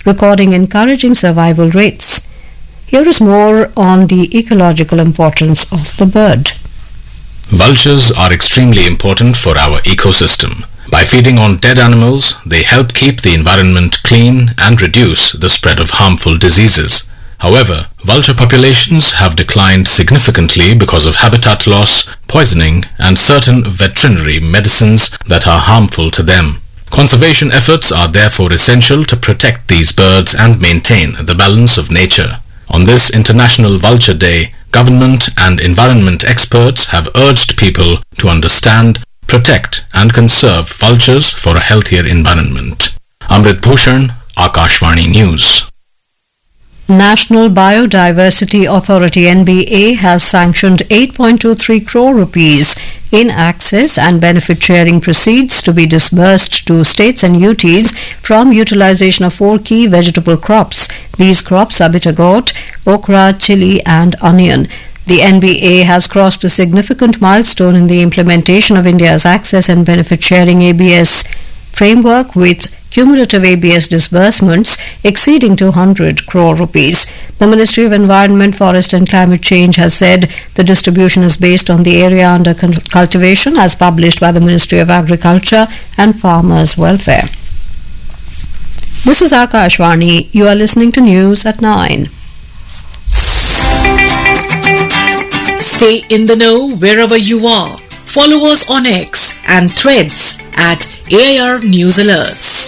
recording encouraging survival rates. Here is more on the ecological importance of the bird. Vultures are extremely important for our ecosystem. By feeding on dead animals, they help keep the environment clean and reduce the spread of harmful diseases. However, vulture populations have declined significantly because of habitat loss, poisoning, and certain veterinary medicines that are harmful to them. Conservation efforts are therefore essential to protect these birds and maintain the balance of nature. On this International Vulture Day, government and environment experts have urged people to understand, protect, and conserve vultures for a healthier environment. Amrit Bhushan, Akashvani News. National Biodiversity Authority (NBA) has sanctioned 8.23 crore rupees in access and benefit sharing proceeds to be disbursed to states and UTs from utilization of 4 key vegetable crops. These crops are bitter gourd, okra, chili and onion. The NBA has crossed a significant milestone in the implementation of India's access and benefit sharing ABS framework, with cumulative ABS disbursements exceeding 200 crore rupees. The Ministry of Environment, Forest and Climate Change has said the distribution is based on the area under cultivation as published by the Ministry of Agriculture and Farmers' Welfare. This is Akashvani. You are listening to News at 9. Stay in the know wherever you are. Follow us on X and Threads at AIR News Alerts.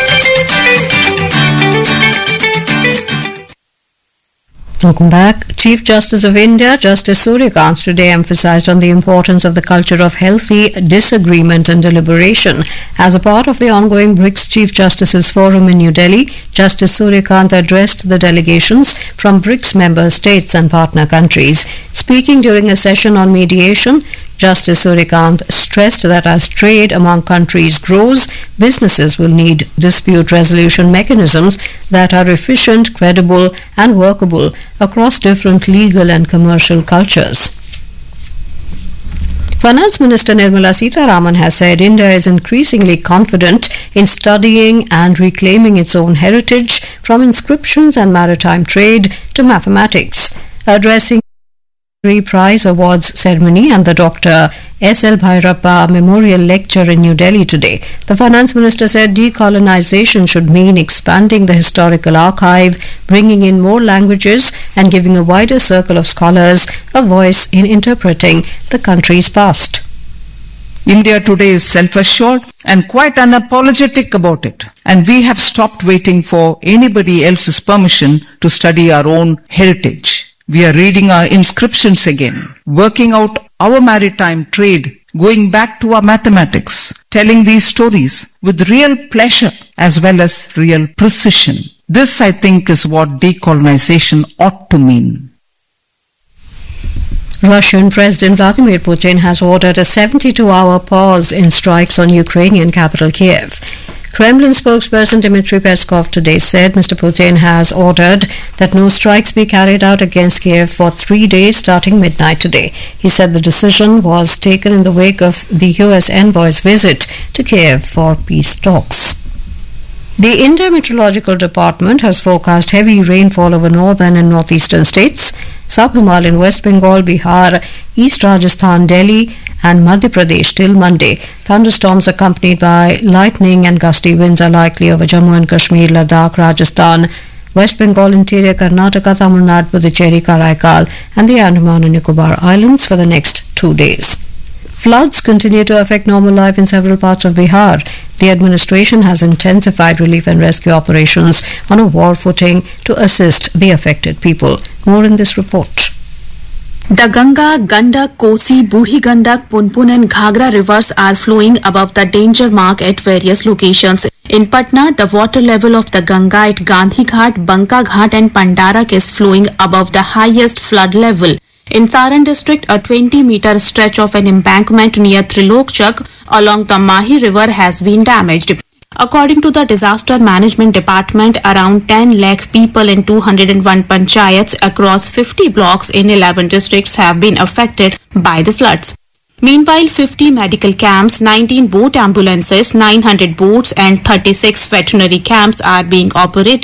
Welcome back. Chief Justice of India, Justice Suryakant, today emphasized on the importance of the culture of healthy disagreement and deliberation. As a part of the ongoing BRICS Chief Justices Forum in New Delhi, Justice Suryakant addressed the delegations from BRICS member states and partner countries. Speaking during a session on mediation, Justice Suryakant stressed that as trade among countries grows, businesses will need dispute resolution mechanisms that are efficient, credible and workable across different legal and commercial cultures. Finance Minister Nirmala Sitharaman has said India is increasingly confident in studying and reclaiming its own heritage, from inscriptions and maritime trade to mathematics. Addressing Prize Awards ceremony and the Dr. S.L. Bhairappa Memorial Lecture in New Delhi today, the Finance Minister said decolonization should mean expanding the historical archive, bringing in more languages and giving a wider circle of scholars a voice in interpreting the country's past. India today is self-assured and quite unapologetic about it. And we have stopped waiting for anybody else's permission to study our own heritage. We are reading our inscriptions again, working out our maritime trade, going back to our mathematics, telling these stories with real pleasure as well as real precision. This, I think, is what decolonization ought to mean. Russian President Vladimir Putin has ordered a 72-hour pause in strikes on Ukrainian capital Kiev. Kremlin spokesperson Dmitry Peskov today said Mr. Putin has ordered that no strikes be carried out against Kiev for 3 days starting midnight today. He said the decision was taken in the wake of the US envoy's visit to Kiev for peace talks. The India Meteorological Department has forecast heavy rainfall over northern and northeastern states, Sub-Himalayan West Bengal, Bihar, East Rajasthan, Delhi and Madhya Pradesh till Monday. Thunderstorms accompanied by lightning and gusty winds are likely over Jammu and Kashmir, Ladakh, Rajasthan, West Bengal, interior Karnataka, Tamil Nadu, Puducherry, Karaikal and the Andaman and Nicobar Islands for the next 2 days. Floods continue to affect normal life in several parts of Bihar. The administration has intensified relief and rescue operations on a war footing to assist the affected people. More in this report. The Ganga, Gandak, Kosi, Budhi Gandak, Punpun and Ghagra rivers are flowing above the danger mark at various locations. In Patna, the water level of the Ganga at Gandhi Ghat, Banka Ghat and Pandarak is flowing above the highest flood level. In Saran district, a 20-meter stretch of an embankment near Trilokchak along the Mahi river has been damaged. According to the Disaster Management Department, around 10 lakh people in 201 panchayats across 50 blocks in 11 districts have been affected by the floods. Meanwhile, 50 medical camps, 19 boat ambulances, 900 boats and 36 veterinary camps are being operated